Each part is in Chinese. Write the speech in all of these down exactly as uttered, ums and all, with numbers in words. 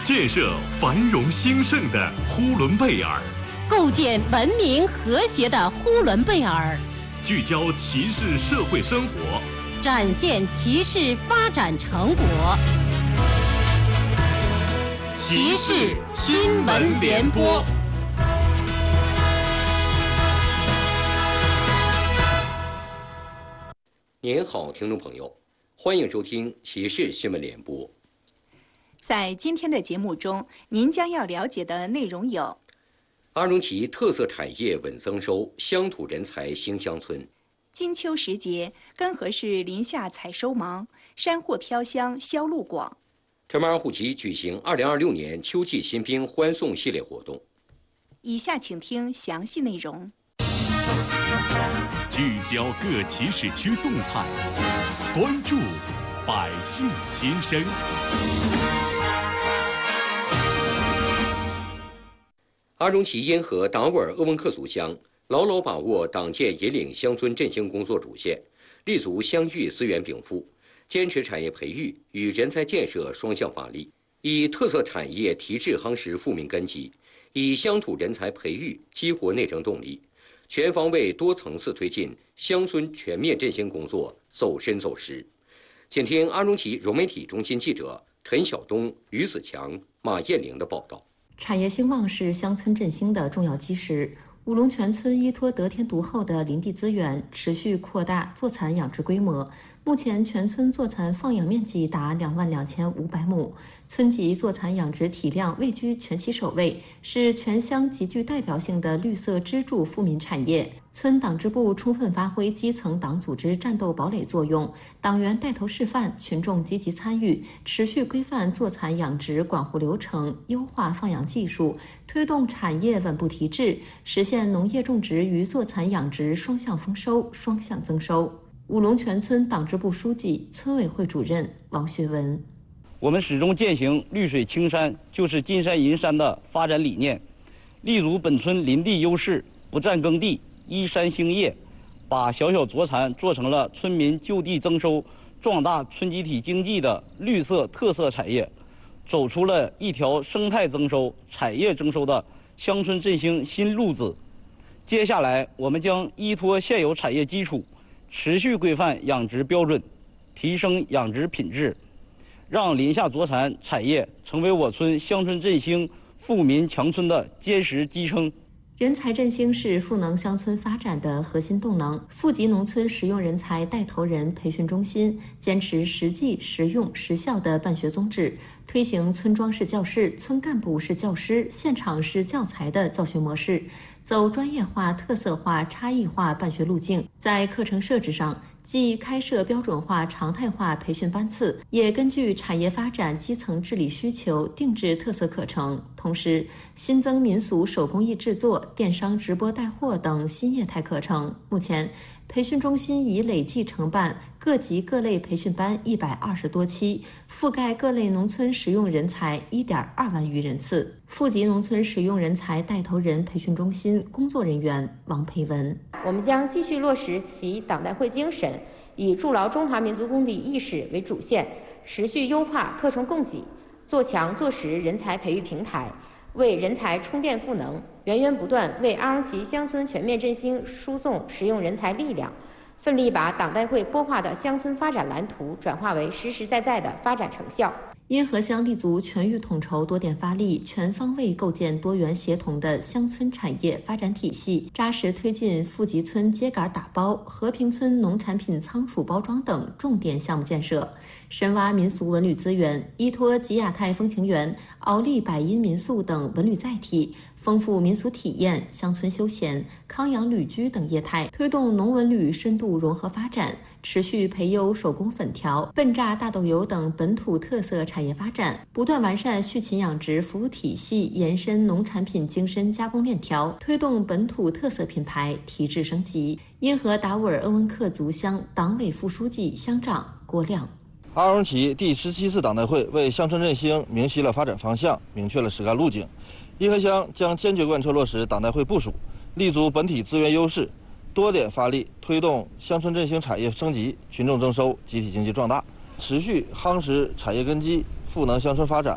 建设繁荣兴盛的呼伦贝尔， 构建文明和谐的呼伦贝尔， 聚焦骑士社会生活， 展现骑士发展成果。骑士新闻联播。 您好，听众朋友，欢迎收听骑士新闻联播。 在今天的节目中，您将要了解的内容有： 阿荣旗特色产业稳增收，乡土人才兴乡村。 金秋时节，根河市林下采收忙，山货飘香，销路广。 陈马尔虎旗举行二零二六年秋季新兵欢送系列活动。 以下请听详细内容。 聚焦各骑士区动态，关注百姓心声。 阿荣旗因河达斡尔鄂温克族乡牢牢把握党建引领乡村振兴工作主线，立足乡域资源禀赋，坚持产业培育与人才建设双向发力，以特色产业提质夯实富民根基，以乡土人才培育激活内生动力，全方位多层次推进乡村全面振兴工作走深走实。请听阿荣旗融媒体中心记者陈晓东、于子强、马艳玲的报道。 产业兴旺是乡村振兴的重要基石。五龙泉村依托得天独厚的林地资源，持续扩大坐蚕养殖规模。目前，全村坐蚕放养面积达两万两千五百亩，村级坐蚕养殖体量位居全旗首位，是全乡极具代表性的绿色支柱富民产业。村党支部充分发挥基层党组织战斗堡垒作用，党员带头示范，群众积极参与，持续规范坐蚕养殖管护流程，优化放养技术，推动产业稳步提质，实现农业种植与坐蚕养殖双向丰收、双向增收。五龙泉村党支部书记、村委会主任王学文： 我们始终践行绿水青山就是金山银山的发展理念，立足本村林地优势，不占耕地，依山兴业，把小小坐蚕做成了村民就地增收、壮大村集体经济的绿色特色产业，走出了一条生态增收、产业增收的乡村振兴新路子。接下来，我们将依托现有产业基础，持续规范养殖标准，提升养殖品质，让林下坐蚕产业成为我村乡村振兴、富民强村的坚实支撑。 人才振兴是赋能乡村发展的核心动能。富集农村实用人才带头人培训中心坚持实际、实用、实效的办学宗旨，推行村庄式教师、村干部式教师、现场式教材的教学模式，走专业化、特色化、差异化办学路径。在课程设置上，既开设标准化、常态化培训班次，也根据产业发展基层治理需求定制特色课程。同时，新增民俗手工艺制作、电商直播带货等新业态课程。目前，培训中心已累计承办各级各类培训班一百二十多期，覆盖各类农村实用人才一点二万余人次。富集农村实用人才带头人培训中心工作人员王培文： 我们将继续落实其党代会精神，以筑牢中华民族工地意识为主线，持续优化课程供给，做强做实人才培育平台，为人才充电赋能，源源不断为阿荣旗乡村全面振兴输送实用人才力量，奋力把党代会擘画的乡村发展蓝图转化为实实在在的发展成效。 因河乡立足全域统筹、多点发力，全方位构建多元协同的乡村产业发展体系，扎实推进富集村秸秆打包、和平村农产品仓储包装等重点项目建设，深挖民俗文旅资源，依托吉雅泰风情园、敖立百音民宿等文旅载体，丰富民俗体验、乡村休闲、康养旅居等业态，推动农文旅深度融合发展，持续培优手工粉条、笨榨大豆油等本土特色产业发展，不断完善畜禽养殖服务体系，延伸农产品精深加工链条，推动本土特色品牌提质升级。因河达斡尔鄂温克族乡党委副书记、乡长郭亮： 阿荣旗第十七次党代会为乡村振兴明晰了发展方向，明确了实干路径。因河乡将坚决贯彻落实党代会部署，立足本体资源优势，多点发力，推动乡村振兴产业升级、群众增收、集体经济壮大，持续夯实产业根基，赋能乡村发展，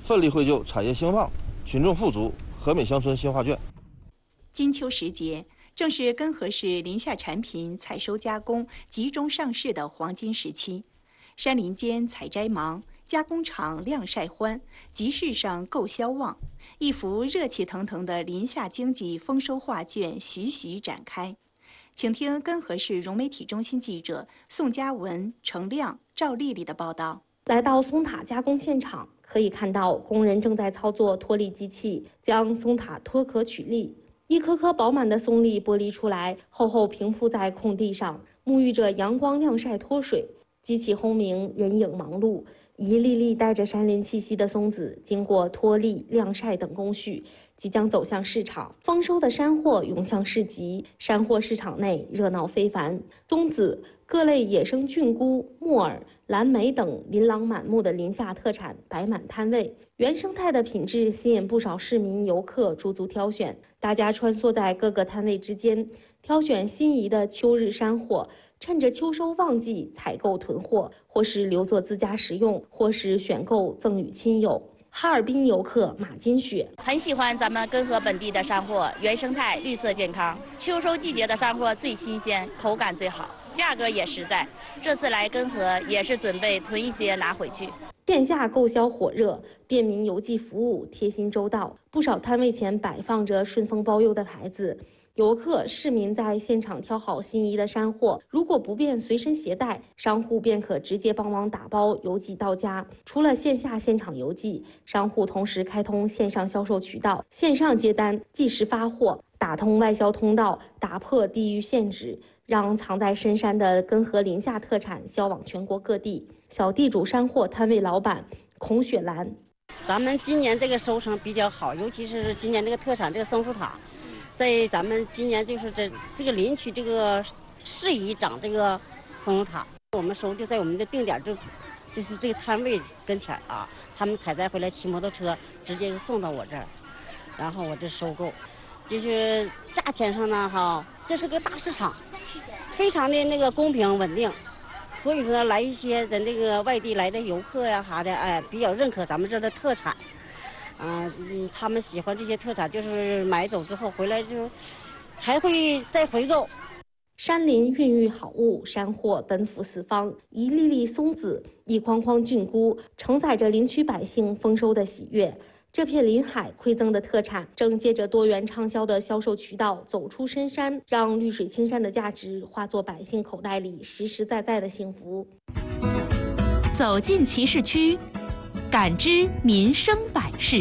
奋力绘就产业兴旺、群众富足和美乡村新画卷。 金秋时节，正是根河市林下产品采收加工集中上市的黄金时期。山林间采摘忙，加工厂晾晒欢，集市上购销旺，一幅热气腾腾的林下经济丰收画卷徐徐展开。请听根河市融媒体中心记者宋嘉文、程亮、赵丽丽的报道。 来到松塔加工现场，可以看到工人正在操作脱粒机器，将松塔脱壳取粒。一颗颗饱满的松粒剥离出来，厚厚平铺在空地上，沐浴着阳光晾晒脱水。机器轰鸣，人影忙碌，一粒粒带着山林气息的松子，经过脱粒、晾晒等工序，即将走向市场。丰收的山货涌向市集，山货市场内热闹非凡。松子、各类野生菌菇、木耳、蓝莓等琳琅满目的林下特产摆满摊位，原生态的品质吸引不少市民游客驻足挑选。大家穿梭在各个摊位之间，挑选心仪的秋日山货，趁着秋收旺季采购囤货，或是留作自家食用，或是选购赠与亲友。哈尔滨游客马金雪很喜欢咱们根河本地的山货，原生态、绿色、健康。秋收季节的山货最新鲜，口感最好，价格也实在。这次来根河也是准备囤一些拿回去。 线下购销火热，便民邮寄服务贴心周到，不少摊位前摆放着顺丰包邮的牌子。游客、市民在现场挑好心仪的山货，如果不便随身携带，商户便可直接帮忙打包邮寄到家。除了线下现场邮寄，商户同时开通线上销售渠道，线上接单，即时发货，打通外销通道，打破地域限制，让藏在深山的根河林下特产销往全国各地。小地主山货摊位老板孔雪兰， 咱们今年这个收成比较好，尤其是今年这个特产这个松树塔。在咱们今年就是这这个林区这个适宜长这个松树塔，我们收就在我们的定点就就是这个摊位跟前啊，他们采摘回来骑摩托车直接就送到我这儿，然后我这收购，就是价钱上呢哈，这是个大市场，非常的那个公平稳定，所以说呢来一些咱这个外地来的游客呀啥的，哎，比较认可咱们这儿的特产。嗯、呃，他们喜欢这些特产，就是买走之后回来就还会再回购。 山林孕育好物，山货奔赴四方，一粒粒松子，一筐筐菌菇，承载着林区百姓丰收的喜悦。这片林海馈赠的特产，正借着多元畅销的销售渠道走出深山，让绿水青山的价值化作百姓口袋里实实在在的幸福。 走进集市区，感知民生百事。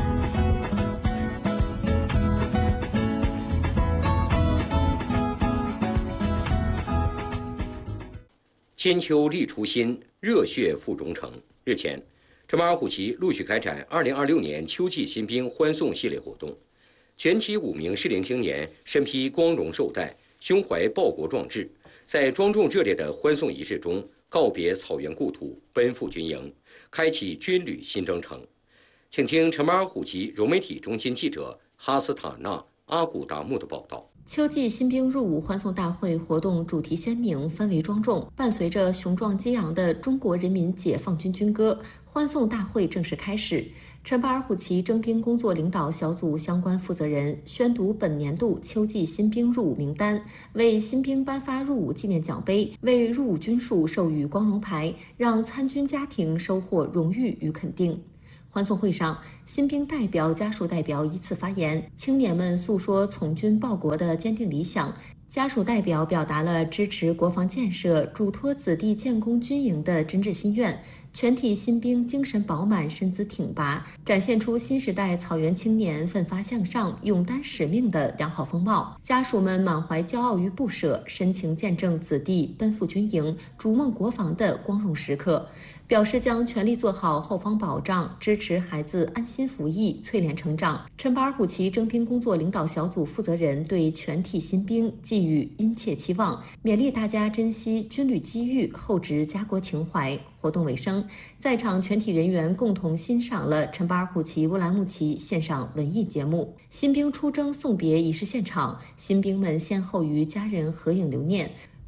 千秋立初心，热血赴忠诚。日前，陈马尔虎旗陆续开展二零二六年秋季新兵欢送系列活动，全体五名适龄青年身披光荣绶带，胸怀报国壮志，在庄重热烈的欢送仪式中告别草原故土，奔赴军营，开启军旅新征程。请听陈马尔虎旗融媒体中心记者哈斯塔纳阿古达木的报道。 秋季新兵入伍欢送大会活动主题鲜明，氛围庄重，伴随着雄壮激昂的中国人民解放军军歌，欢送大会正式开始。陈巴尔虎旗征兵工作领导小组相关负责人宣读本年度秋季新兵入伍名单，为新兵颁发入伍纪念奖杯，为入伍军属授予光荣牌，让参军家庭收获荣誉与肯定。欢送会上，新兵代表、家属代表依次发言，青年们诉说从军报国的坚定理想，家属代表表达了支持国防建设、嘱托子弟建功军营的真挚心愿。全体新兵精神饱满，身姿挺拔，展现出新时代草原青年奋发向上、勇担使命的良好风貌。家属们满怀骄傲与不舍，深情见证子弟奔赴军营、逐梦国防的光荣时刻，表示将全力做好后方保障，支持孩子安心服役、淬炼成长。陈巴尔虎旗征兵工作领导小组负责人对全体新兵寄予殷切期望，勉励大家珍惜军旅机遇，厚植家国情怀。活动尾声，在场全体人员共同欣赏了陈巴尔虎旗乌兰牧旗线上文艺节目。新兵出征送别仪式现场，新兵们先后与家人合影留念。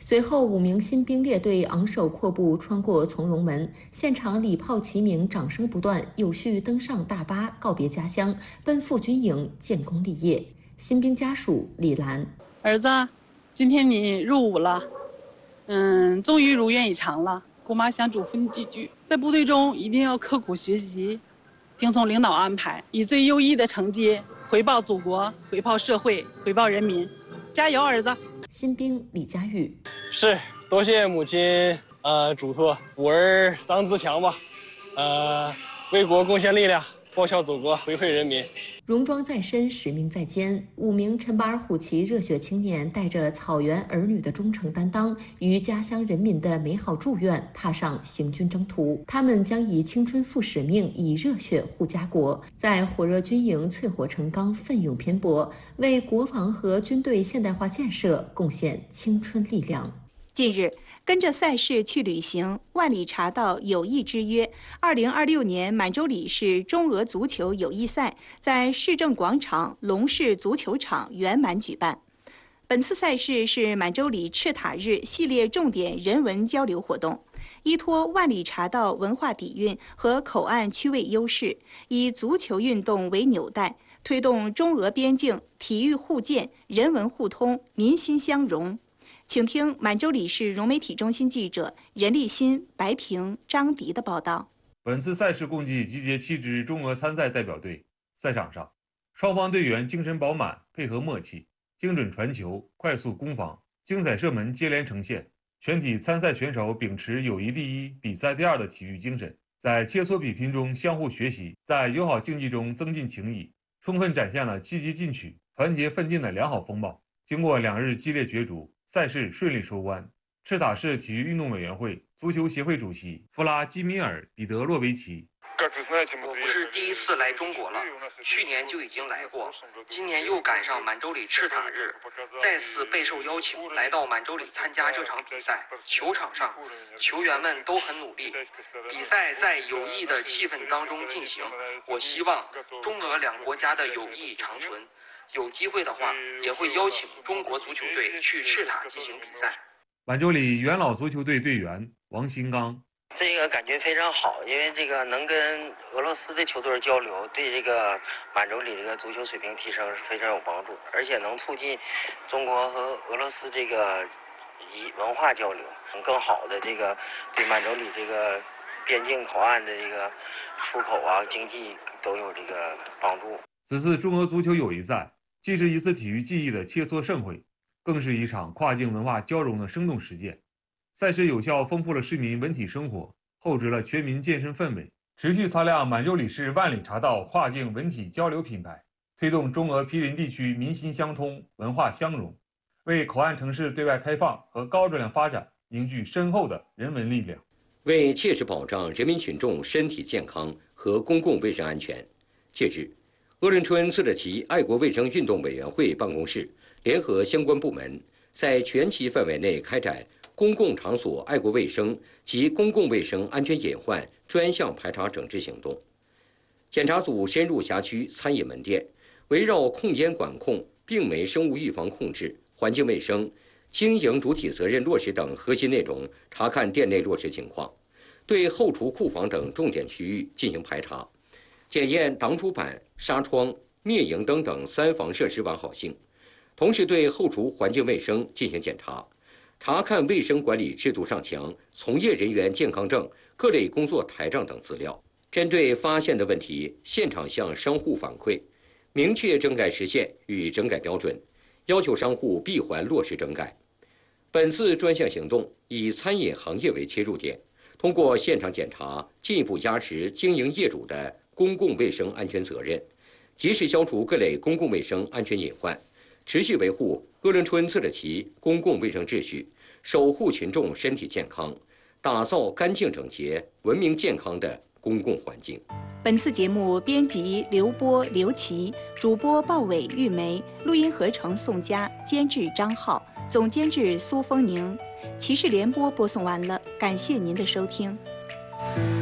随后，五名新兵列队昂首阔步穿过从容门，现场礼炮齐鸣，掌声不断，有序登上大巴，告别家乡，奔赴军营，建功立业。新兵家属李兰： 儿子，今天你入伍了，嗯，终于如愿以偿了。姑妈想嘱咐你几句，在部队中一定要刻苦学习，听从领导安排，以最优异的成绩回报祖国、回报社会、回报人民。加油，儿子！ 新兵李佳玉： 是，多谢母亲呃嘱托，五儿当自强吧，呃，为国贡献力量，报效祖国，回馈人民。 戎装在身，使命在肩。五名陈巴尔虎旗热血青年带着草原儿女的忠诚担当与家乡人民的美好祝愿，踏上行军征途。他们将以青春赴使命，以热血护家国，在火热军营淬火成钢，奋勇拼搏，为国防和军队现代化建设贡献青春力量。 近日，跟着赛事去旅行，万里茶道友谊之约二零二六年满洲里市中俄足球友谊赛在市政广场龙氏足球场圆满举办。本次赛事是满洲里赤塔日系列重点人文交流活动，依托万里茶道文化底蕴和口岸区位优势，以足球运动为纽带，推动中俄边境体育互鉴、人文互通、民心相融。请听满洲里市融媒体中心记者任立新、白平、张迪的报道。 本次赛事共计集结七支中俄参赛代表队。赛场上，双方队员精神饱满，配合默契，精准传球，快速攻防，精彩射门接连呈现。全体参赛选手秉持友谊第一、比赛第二的体育精神，在切磋比拼中相互学习，在友好竞技中增进情谊，充分展现了积极进取、团结奋进的良好风貌。经过两日激烈角逐，赛事顺利收官。赤塔市体育运动委员会足球协会主席弗拉基米尔·彼得洛维奇： 我不是第一次来中国了，去年就已经来过，今年又赶上满洲里赤塔日，再次备受邀请来到满洲里参加这场比赛。球场上，球员们都很努力，比赛在友谊的气氛当中进行。我希望中俄两国家的友谊长存。有机会的话，也会邀请中国足球队去赤塔进行比赛。 满洲里元老足球队队员王新刚： 这个感觉非常好，因为这个能跟俄罗斯的球队交流，对这个满洲里这个足球水平提升是非常有帮助，而且能促进中国和俄罗斯这个以文化交流，更好的这个对满洲里这个边境口岸的这个出口啊、经济都有这个帮助。 此次中俄足球友谊赛既是一次体育技艺的切磋盛会，更是一场跨境文化交融的生动实践。赛事有效丰富了市民文体生活，厚植了全民健身氛围，持续擦亮满洲里市万里茶道跨境文体交流品牌，推动中俄毗邻地区民心相通、文化相融，为口岸城市对外开放和高质量发展凝聚深厚的人文力量。 为切实保障人民群众身体健康和公共卫生安全，近日，鄂伦春自治旗爱国卫生运动委员会办公室联合相关部门，在全旗范围内开展公共场所爱国卫生及公共卫生安全隐患专项排查整治行动。检查组深入辖区餐饮门店，围绕控烟管控、病媒生物预防控制、环境卫生、经营主体责任落实等核心内容，查看店内落实情况，对后厨、库房等重点区域进行排查，检验挡煮板、纱窗、灭蝇灯等三防设施完好性，同时对后厨环境卫生进行检查，查看卫生管理制度上墙、从业人员健康证、各类工作台账等资料。针对发现的问题，现场向商户反馈，明确整改时限与整改标准，要求商户闭环落实整改。本次专项行动以餐饮行业为切入点，通过现场检查，进一步压实经营业主的公共卫生安全责任，及时消除各类公共卫生安全隐患，持续维护鄂伦春自治旗公共卫生秩序，守护群众身体健康，打造干净整洁、文明健康的公共环境。 本次节目编辑刘波、刘琦，主播鲍伟、玉梅，录音合成宋佳，监制张浩，总监制苏丰宁。骑士联播播送完了，感谢您的收听。